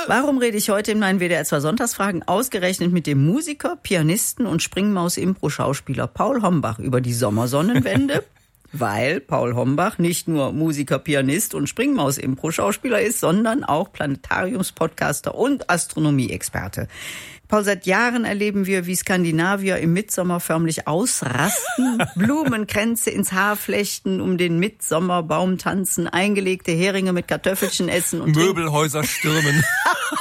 Warum rede ich heute in meinen WDR 2 Sonntagsfragen ausgerechnet mit dem Musiker, Pianisten und Springmaus-Impro-Schauspieler Paul Hombach über die Sommersonnenwende? Weil Paul Hombach nicht nur Musiker, Pianist und Springmaus-Impro-Schauspieler ist, sondern auch Planetariums-Podcaster und Astronomie-Experte. Paul, seit Jahren erleben wir, wie Skandinavier im Mitsommer förmlich ausrasten, Blumenkränze ins Haar flechten, um den Mitsommerbaum tanzen, eingelegte Heringe mit Kartoffelchen essen und Möbelhäuser stürmen.